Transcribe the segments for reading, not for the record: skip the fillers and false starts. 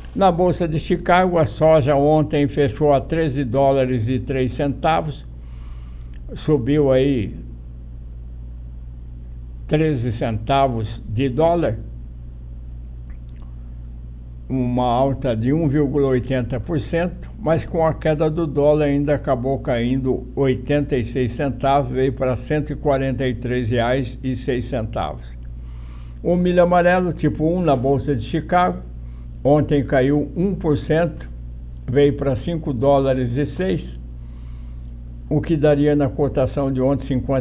Na Bolsa de Chicago, a soja ontem fechou a $13,03, subiu aí 13 centavos de dólar, uma alta de 1,80%, mas com a queda do dólar ainda acabou caindo 86 centavos, veio para R$ 143,06. O milho amarelo tipo 1 na Bolsa de Chicago, ontem caiu 1%, veio para $5,06, o que daria na cotação de ontem R$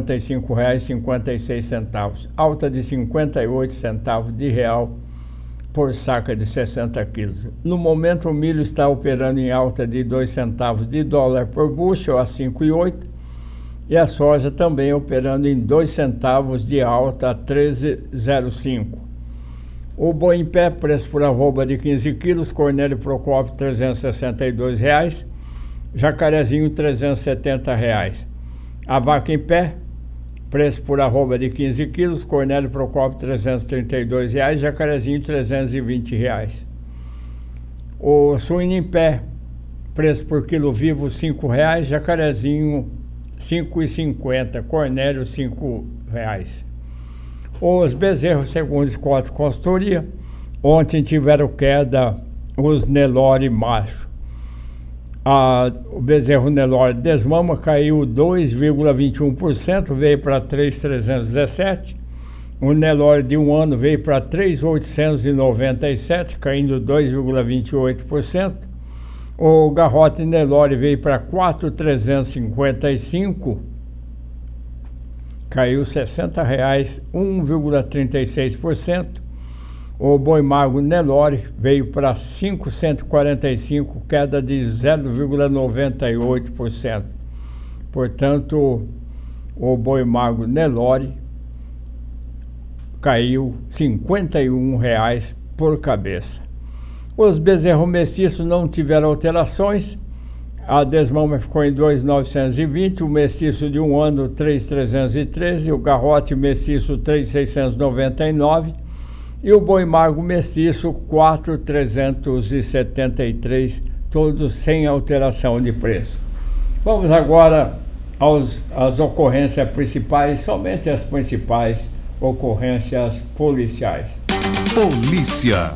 55,56, alta de 58 centavos de real por saca de 60 quilos. No momento, o milho está operando em alta de 2 centavos de dólar por bushel a 5,8, e a soja também operando em 2 centavos de alta a 13,05. O boi em pé, preço por arroba de 15 quilos, Cornélio Procópio R$ 362, Jacarezinho R$ 370. A vaca em pé, preço por arroba de 15 quilos, Cornélio Procópio R$ 332, Jacarezinho R$ 320. O suíno em pé, preço por quilo vivo R$ 5, Jacarezinho R$ 5,50, Cornélio R$ 5. Os bezerros, segundo Scott Consultoria, ontem tiveram queda os Nelore macho. O bezerro Nelore desmama caiu 2,21%, veio para 3,317. O Nelore de 1 ano veio para 3,897, caindo 2,28%. O garrote Nelore veio para 4,355, caiu R$ 60, 1,36%. O boi magro Nelore veio para 545, queda de 0,98%. Portanto, o boi magro Nelore caiu R$ 51 por cabeça. Os bezerros mestiços não tiveram alterações. A desmama ficou em 2,920, o mestiço de 1 ano 3,313, o garrote mestiço 3,699 e o boi magro mestiço 4,373, todos sem alteração de preço. Vamos agora às ocorrências principais, somente as principais ocorrências policiais. Polícia.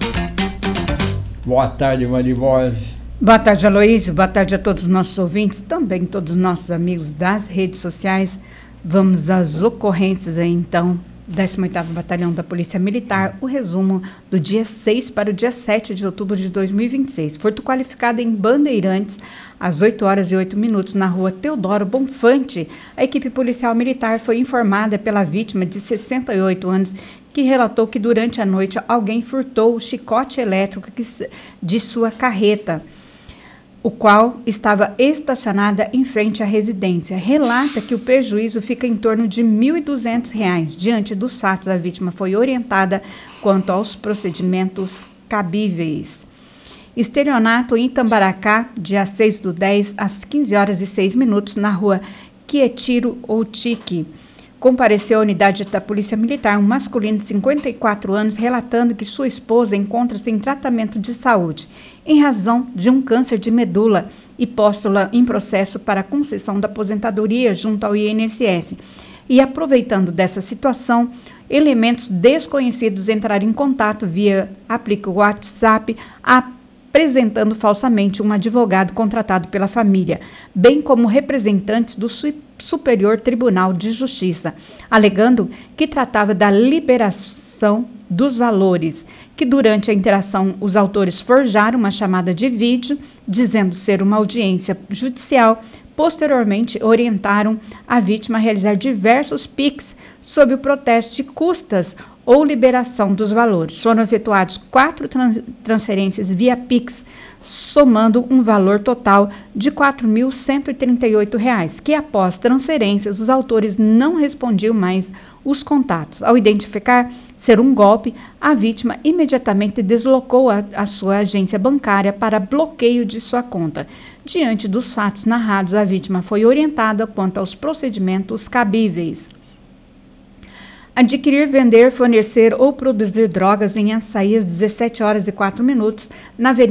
Boa tarde, Mari Borges. Boa tarde, Aloísio. Boa tarde a todos os nossos ouvintes, também todos os nossos amigos das redes sociais. Vamos às ocorrências aí, então. 18º Batalhão da Polícia Militar, o resumo do dia 6 para o dia 7 de outubro de 2026. Furto qualificado em Bandeirantes, às 8h08, na rua Teodoro Bonfante. A equipe policial militar foi informada pela vítima de 68 anos, que relatou que durante a noite alguém furtou o chicote elétrico de sua carreta, o qual estava estacionada em frente à residência. Relata que o prejuízo fica em torno de R$ 1.200. Diante dos fatos, a vítima foi orientada quanto aos procedimentos cabíveis. Estelionato em Itambaracá, dia 6/10, às 15h06, na rua Quietiro Outique. Compareceu à unidade da Polícia Militar um masculino de 54 anos, relatando que sua esposa encontra-se em tratamento de saúde, em razão de um câncer de medula, e postula em processo para concessão da aposentadoria junto ao INSS. E, aproveitando dessa situação, elementos desconhecidos entraram em contato via aplicativo WhatsApp, apresentando falsamente um advogado contratado pela família, bem como representantes do Superior Tribunal de Justiça, alegando que tratava da liberação dos valores, que durante a interação os autores forjaram uma chamada de vídeo, dizendo ser uma audiência judicial. Posteriormente, orientaram a vítima a realizar diversos PIX sob o protesto de custas ou liberação dos valores. Foram efetuados 4 transferências via PIX, somando um valor total de R$ 4.138, que após transferências os autores não respondiam mais os contatos. Ao identificar ser um golpe, a vítima imediatamente deslocou a sua agência bancária para bloqueio de sua conta. Diante dos fatos narrados, a vítima foi orientada quanto aos procedimentos cabíveis. Adquirir, vender, fornecer ou produzir drogas em Açaí às 17h04, na Avenida